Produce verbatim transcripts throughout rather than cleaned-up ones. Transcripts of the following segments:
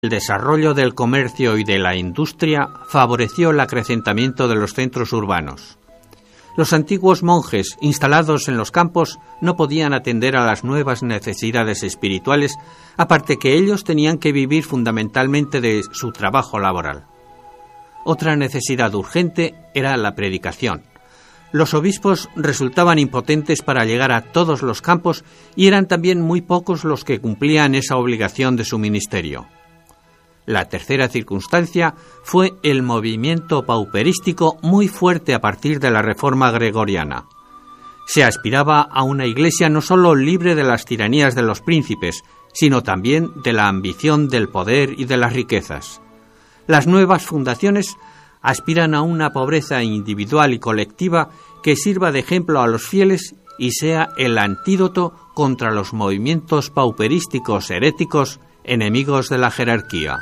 El desarrollo del comercio y de la industria favoreció el acrecentamiento de los centros urbanos. Los antiguos monjes instalados en los campos no podían atender a las nuevas necesidades espirituales, aparte que ellos tenían que vivir fundamentalmente de su trabajo laboral. Otra necesidad urgente era la predicación. Los obispos resultaban impotentes para llegar a todos los campos y eran también muy pocos los que cumplían esa obligación de su ministerio. La tercera circunstancia fue el movimiento pauperístico muy fuerte a partir de la Reforma Gregoriana. Se aspiraba a una iglesia no solo libre de las tiranías de los príncipes, sino también de la ambición del poder y de las riquezas. Las nuevas fundaciones aspiran a una pobreza individual y colectiva que sirva de ejemplo a los fieles y sea el antídoto contra los movimientos pauperísticos heréticos enemigos de la jerarquía.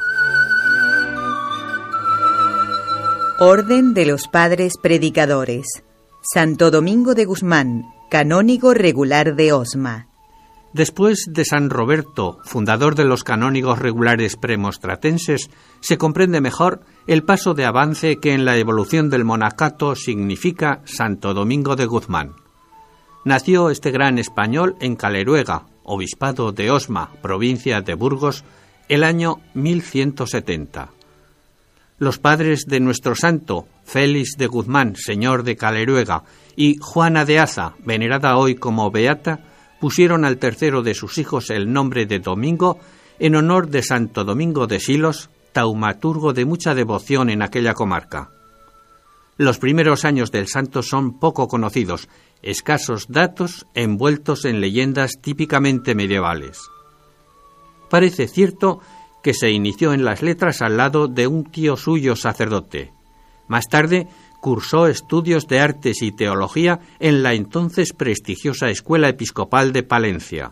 Orden de los Padres Predicadores. Santo Domingo de Guzmán, canónigo regular de Osma. Después de San Roberto, fundador de los canónigos regulares premostratenses, se comprende mejor el paso de avance que en la evolución del monacato significa Santo Domingo de Guzmán. Nació este gran español en Caleruega, obispado de Osma, provincia de Burgos, el año mil ciento setenta. Los padres de nuestro santo, Félix de Guzmán, señor de Caleruega, y Juana de Aza, venerada hoy como beata, pusieron al tercero de sus hijos el nombre de Domingo en honor de Santo Domingo de Silos, taumaturgo de mucha devoción en aquella comarca. Los primeros años del santo son poco conocidos, escasos datos envueltos en leyendas típicamente medievales. Parece cierto que se inició en las letras al lado de un tío suyo sacerdote. Más tarde cursó estudios de artes y teología en la entonces prestigiosa Escuela Episcopal de Palencia.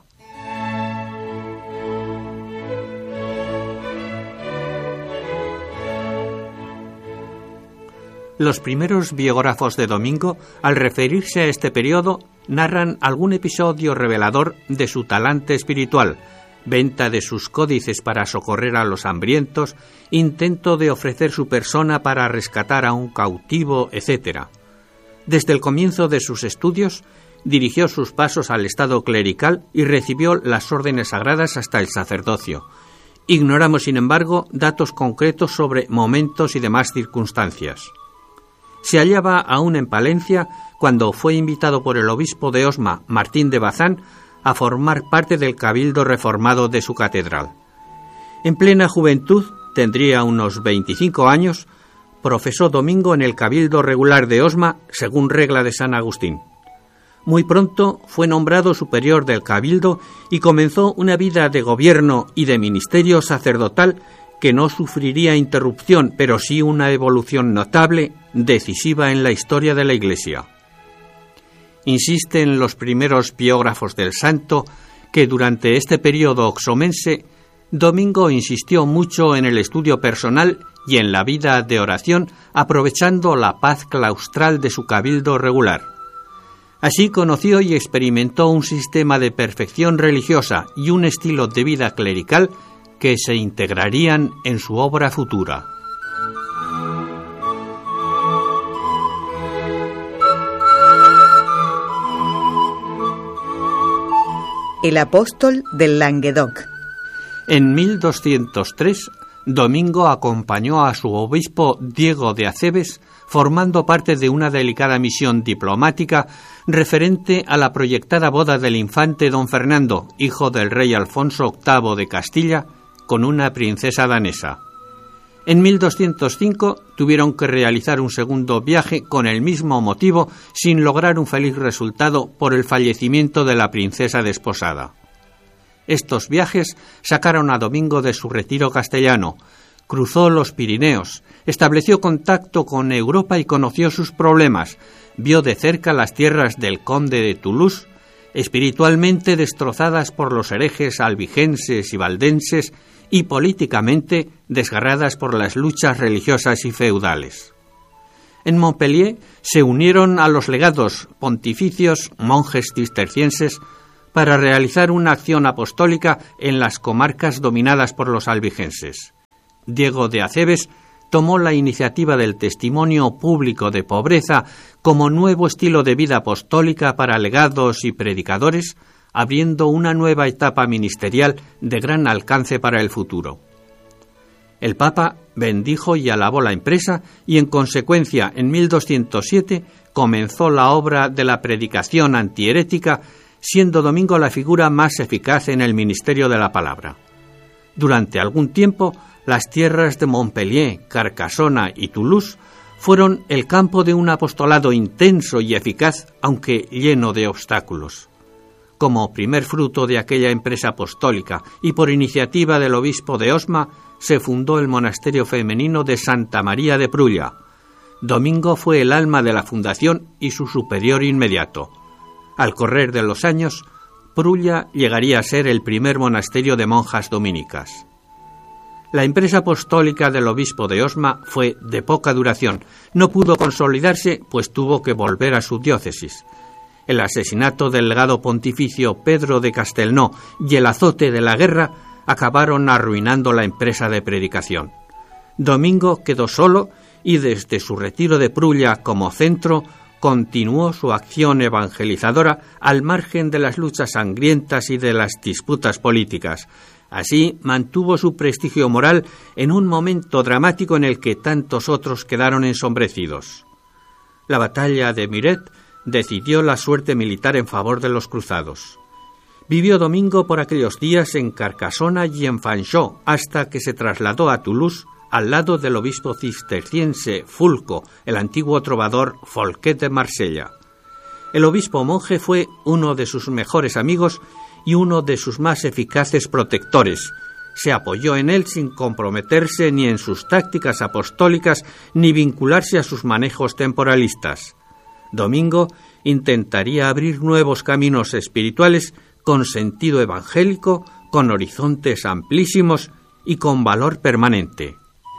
Los primeros biógrafos de Domingo, al referirse a este periodo, narran algún episodio revelador de su talante espiritual, venta de sus códices para socorrer a los hambrientos, intento de ofrecer su persona para rescatar a un cautivo, etcétera. Desde el comienzo de sus estudios, dirigió sus pasos al estado clerical y recibió las órdenes sagradas hasta el sacerdocio. Ignoramos, sin embargo, datos concretos sobre momentos y demás circunstancias. Se hallaba aún en Palencia cuando fue invitado por el obispo de Osma, Martín de Bazán, a formar parte del cabildo reformado de su catedral. En plena juventud, tendría unos veinticinco años, profesó Domingo en el cabildo regular de Osma, según regla de San Agustín. Muy pronto fue nombrado superior del cabildo y comenzó una vida de gobierno y de ministerio sacerdotal que no sufriría interrupción, pero sí una evolución notable, decisiva en la historia de la Iglesia. Insisten los primeros biógrafos del santo que durante este periodo oxomense, Domingo insistió mucho en el estudio personal y en la vida de oración, aprovechando la paz claustral de su cabildo regular. Así conoció y experimentó un sistema de perfección religiosa y un estilo de vida clerical que se integrarían en su obra futura. El apóstol del Languedoc. En mil doscientos tres, Domingo acompañó a su obispo Diego de Acebes, formando parte de una delicada misión diplomática referente a la proyectada boda del infante don Fernando, hijo del rey Alfonso octavo de Castilla, con una princesa danesa. En mil doscientos cinco tuvieron que realizar un segundo viaje con el mismo motivo, sin lograr un feliz resultado por el fallecimiento de la princesa desposada. Estos viajes sacaron a Domingo de su retiro castellano, cruzó los Pirineos, estableció contacto con Europa y conoció sus problemas, vio de cerca las tierras del conde de Toulouse, espiritualmente destrozadas por los herejes albigenses y valdenses y políticamente desgarradas por las luchas religiosas y feudales. En Montpellier se unieron a los legados pontificios monjes cistercienses para realizar una acción apostólica en las comarcas dominadas por los albigenses. Diego de Acebes, tomó la iniciativa del testimonio público de pobreza como nuevo estilo de vida apostólica para legados y predicadores, abriendo una nueva etapa ministerial de gran alcance para el futuro. El Papa bendijo y alabó la empresa y, en consecuencia, en mil doscientos siete comenzó la obra de la predicación antiherética, siendo Domingo la figura más eficaz en el ministerio de la palabra. Durante algún tiempo, las tierras de Montpellier, Carcassona y Toulouse fueron el campo de un apostolado intenso y eficaz, aunque lleno de obstáculos. Como primer fruto de aquella empresa apostólica y por iniciativa del obispo de Osma, se fundó el monasterio femenino de Santa María de Prulla. Domingo fue el alma de la fundación y su superior inmediato. Al correr de los años, Prulla llegaría a ser el primer monasterio de monjas dominicas. La empresa apostólica del obispo de Osma fue de poca duración. No pudo consolidarse, pues tuvo que volver a su diócesis. El asesinato del legado pontificio Pedro de Castelnau y el azote de la guerra acabaron arruinando la empresa de predicación. Domingo quedó solo y desde su retiro de Prulla como centro continuó su acción evangelizadora al margen de las luchas sangrientas y de las disputas políticas. Así mantuvo su prestigio moral en un momento dramático en el que tantos otros quedaron ensombrecidos. La batalla de Muret decidió la suerte militar en favor de los cruzados. Vivió Domingo por aquellos días en Carcassona y en Fanchot, hasta que se trasladó a Toulouse, al lado del obispo cisterciense Fulco, el antiguo trovador Folquet de Marsella. El obispo monje fue uno de sus mejores amigos y uno de sus más eficaces protectores. Se apoyó en él sin comprometerse ni en sus tácticas apostólicas ni vincularse a sus manejos temporalistas. Domingo intentaría abrir nuevos caminos espirituales con sentido evangélico, con horizontes amplísimos y con valor permanente.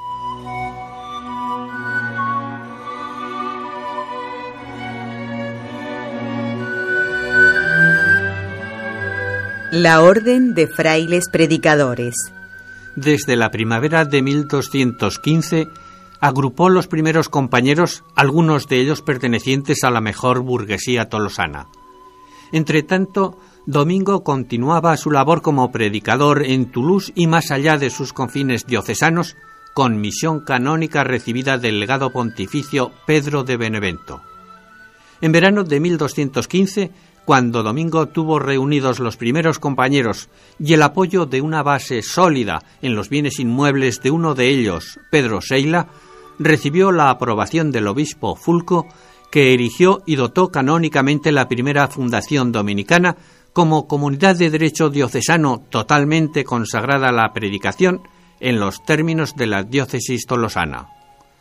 La Orden de Frailes Predicadores. Desde la primavera de mil doscientos quince agrupó los primeros compañeros, algunos de ellos pertenecientes a la mejor burguesía tolosana. Entretanto, Domingo continuaba su labor como predicador en Toulouse y más allá de sus confines diocesanos, con misión canónica recibida del legado pontificio Pedro de Benevento. En verano de mil doscientos quince, cuando Domingo tuvo reunidos los primeros compañeros y el apoyo de una base sólida en los bienes inmuebles de uno de ellos, Pedro Seila, recibió la aprobación del obispo Fulco, que erigió y dotó canónicamente la primera fundación dominicana como comunidad de derecho diocesano totalmente consagrada a la predicación en los términos de la diócesis tolosana.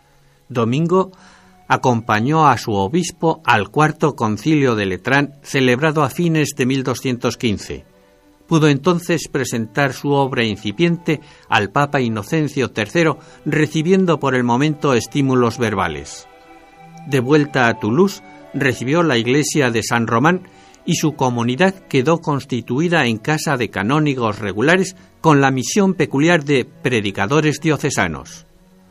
Domingo acompañó a su obispo al cuarto concilio de Letrán, celebrado a fines de mil doscientos quince. Pudo entonces presentar su obra incipiente al Papa Inocencio tercero, recibiendo por el momento estímulos verbales. De vuelta a Toulouse, recibió la iglesia de San Román y su comunidad quedó constituida en casa de canónigos regulares con la misión peculiar de predicadores diocesanos.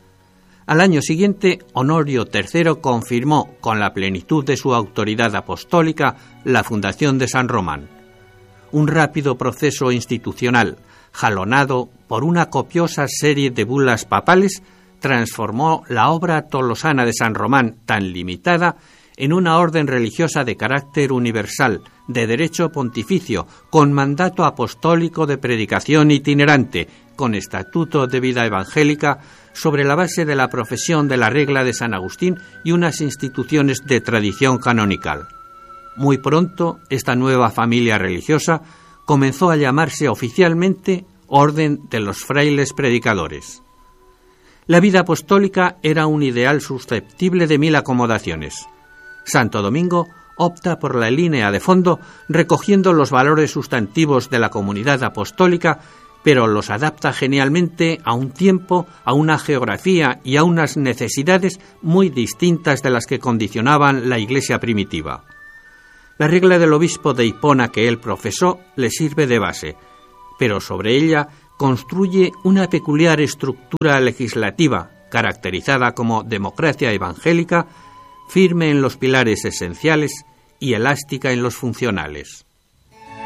Al año siguiente, Honorio tercero confirmó, con la plenitud de su autoridad apostólica, la fundación de San Román. Un rápido proceso institucional, jalonado por una copiosa serie de bulas papales, transformó la obra tolosana de San Román, tan limitada, en una orden religiosa de carácter universal, de derecho pontificio, con mandato apostólico de predicación itinerante, con estatuto de vida evangélica, sobre la base de la profesión de la regla de San Agustín y unas instituciones de tradición canonical. Muy pronto, esta nueva familia religiosa comenzó a llamarse oficialmente Orden de los Frailes Predicadores. La vida apostólica era un ideal susceptible de mil acomodaciones. Santo Domingo opta por la línea de fondo, recogiendo los valores sustantivos de la comunidad apostólica, pero los adapta genialmente a un tiempo, a una geografía y a unas necesidades muy distintas de las que condicionaban la Iglesia primitiva. La regla del obispo de Hipona que él profesó le sirve de base, pero sobre ella construye una peculiar estructura legislativa, caracterizada como democracia evangélica, firme en los pilares esenciales y elástica en los funcionales.